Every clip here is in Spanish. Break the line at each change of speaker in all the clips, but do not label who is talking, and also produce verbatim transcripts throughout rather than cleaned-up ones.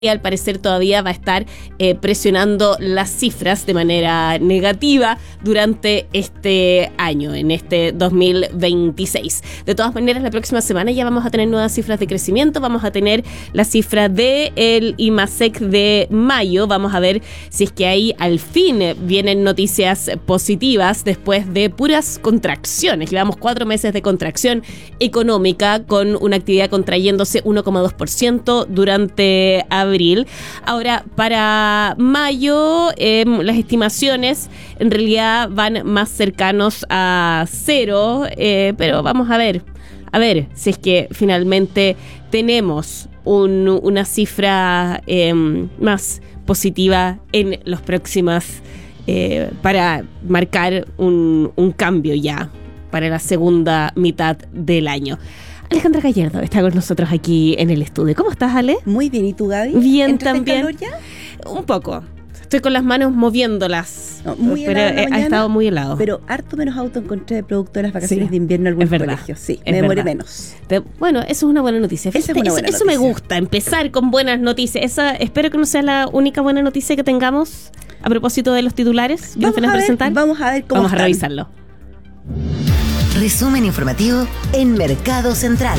y al parecer todavía va a estar eh, presionando las cifras de manera negativa durante este año, en este dos mil veintiséis. De todas maneras, la próxima semana ya vamos a tener nuevas cifras de crecimiento, vamos a tener la cifra del IMASEC de mayo, vamos a ver si es que ahí al fin vienen noticias positivas después de puras contracciones. Llevamos cuatro meses de contracción económica con una actividad contrayéndose uno coma dos por ciento durante abril. Abril. Ahora, para mayo, eh, las estimaciones en realidad van más cercanos a cero, eh, pero vamos a ver, a ver si es que finalmente tenemos un, una cifra eh, más positiva en los próximos, eh, para marcar un, un cambio ya para la segunda mitad del año. Alejandra Gallardo está con nosotros aquí en el estudio. ¿Cómo estás, Ale?
Muy bien, ¿y tú, Gaby?
Bien, también.
¿Calor ya?
Un poco. Estoy con las manos moviéndolas.
No, muy
pero
helado en la
ha
mañana,
estado muy helado.
Pero harto menos auto encontré de producto de las vacaciones
Sí,
de invierno en algunos
es verdad,
colegios. Sí,
es
me demoré
verdad.
menos.
Te- bueno, eso es una buena noticia.
Esa es
Fíjate,
una buena
eso, eso me
noticia.
gusta, empezar con buenas noticias. Esa, espero que no sea la única buena noticia que tengamos a propósito de los titulares que nos
Vamos
van a
a, ver,
presentar.
vamos a ver cómo
Vamos a
están.
revisarlo.
Resumen informativo en Mercado Central.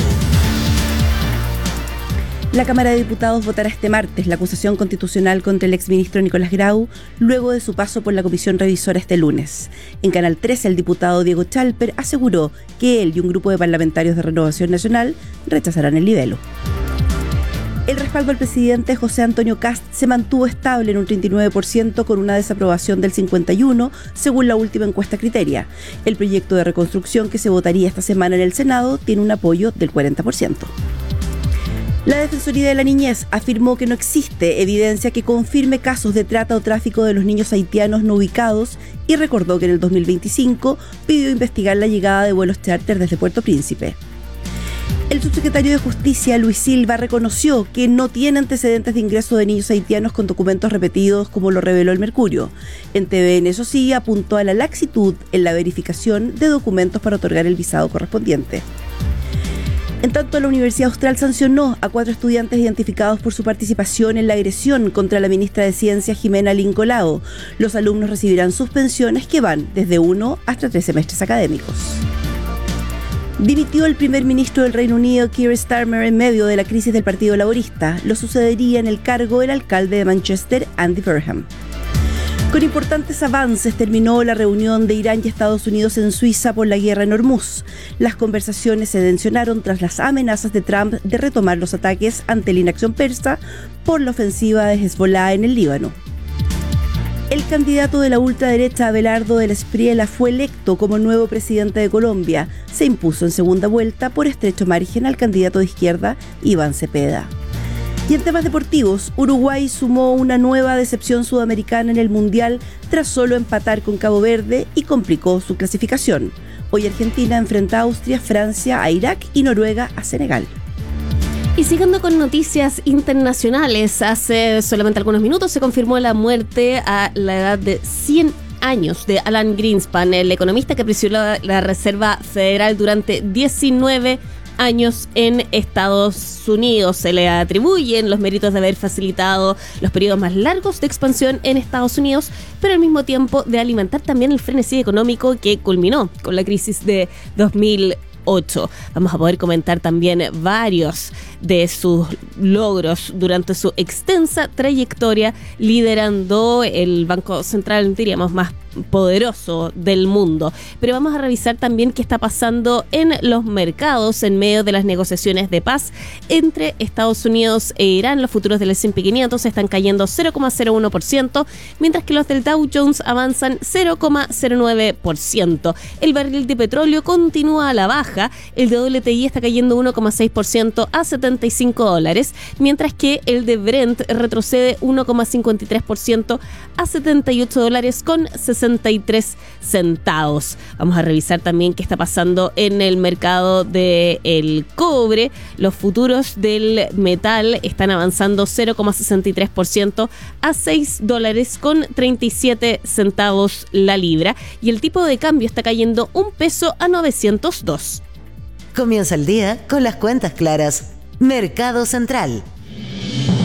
La Cámara de Diputados votará este martes la acusación constitucional contra el exministro Nicolás Grau luego de su paso por la comisión revisora este lunes. En Canal trece, el diputado Diego Chalper aseguró que él y un grupo de parlamentarios de Renovación Nacional rechazarán el libelo. El respaldo al presidente José Antonio Kast se mantuvo estable en un treinta y nueve por ciento con una desaprobación del cincuenta y uno por ciento según la última encuesta Criteria. El proyecto de reconstrucción que se votaría esta semana en el Senado tiene un apoyo del cuarenta por ciento. La Defensoría de la Niñez afirmó que no existe evidencia que confirme casos de trata o tráfico de los niños haitianos no ubicados y recordó que en el dos mil veinticinco pidió investigar la llegada de vuelos charter desde Puerto Príncipe. El subsecretario de Justicia, Luis Silva, reconoció que no tiene antecedentes de ingreso de niños haitianos con documentos repetidos, como lo reveló el Mercurio. En T V N, eso sí, apuntó a la laxitud en la verificación de documentos para otorgar el visado correspondiente. En tanto, la Universidad Austral sancionó a cuatro estudiantes identificados por su participación en la agresión contra la ministra de Ciencia, Jimena Lincolao. Los alumnos recibirán suspensiones que van desde uno hasta tres semestres académicos. Dimitió el primer ministro del Reino Unido, Keir Starmer, en medio de la crisis del Partido Laborista. Lo sucedería en el cargo el alcalde de Manchester, Andy Burnham. Con importantes avances terminó la reunión de Irán y Estados Unidos en Suiza por la guerra en Hormuz. Las conversaciones se tensionaron tras las amenazas de Trump de retomar los ataques ante la inacción persa por la ofensiva de Hezbollah en el Líbano. El candidato de la ultraderecha, Abelardo del Espriella, fue electo como nuevo presidente de Colombia. Se impuso en segunda vuelta por estrecho margen al candidato de izquierda, Iván Cepeda. Y en temas deportivos, Uruguay sumó una nueva decepción sudamericana en el Mundial tras solo empatar con Cabo Verde y complicó su clasificación. Hoy Argentina enfrenta a Austria, Francia a Irak y Noruega a Senegal.
Y siguiendo con noticias internacionales, hace solamente algunos minutos se confirmó la muerte a la edad de cien años de Alan Greenspan, el economista que presidió la Reserva Federal durante diecinueve años en Estados Unidos. Se le atribuyen los méritos de haber facilitado los periodos más largos de expansión en Estados Unidos, pero al mismo tiempo de alimentar también el frenesí económico que culminó con la crisis de dos mil ocho. Vamos a poder comentar también varios de sus logros durante su extensa trayectoria liderando el Banco Central, diríamos, más poderoso del mundo. Pero vamos a revisar también qué está pasando en los mercados en medio de las negociaciones de paz entre Estados Unidos e Irán. Los futuros del ese and pe quinientos están cayendo cero coma cero uno por ciento, mientras que los del Dow Jones avanzan cero coma cero nueve por ciento. El barril de petróleo continúa a la baja. El de doble te i está cayendo uno coma seis por ciento a setenta y cinco dólares, mientras que el de Brent retrocede uno coma cincuenta y tres por ciento a setenta y ocho dólares con sesenta y tres centavos. Vamos a revisar también qué está pasando en el mercado del cobre. Los futuros del metal están avanzando cero coma sesenta y tres por ciento a seis dólares con treinta y siete centavos la libra, y el tipo de cambio está cayendo un peso a novecientos dos.
Comienza el día con las cuentas claras. Mercado Central.